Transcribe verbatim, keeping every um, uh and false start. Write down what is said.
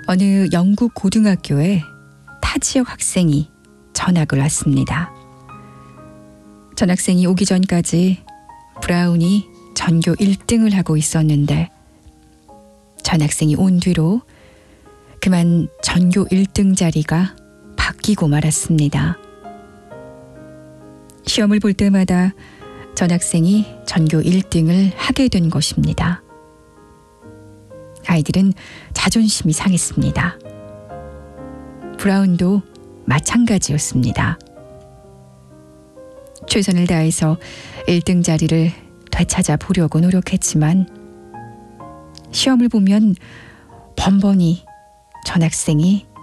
어느 영국 고등학교에 타 지역 학생이 전학을 왔습니다. 전학생이 오기 전까지 브라운이 전교 일 등을 하고 있었는데 전학생이 온 뒤로 그만 전교 일 등 자리가 바뀌고 말았습니다. 시험을 볼 때마다 전학생이 전교 일 등을 하게 된 것입니다. 아이들은 자존심이 상했습니다. 브라운도 마찬가지였습니다. 최선을 다해서 일 등 자리를 되찾아 보려고 노력했지만 시험을 보면 번번이 전학생이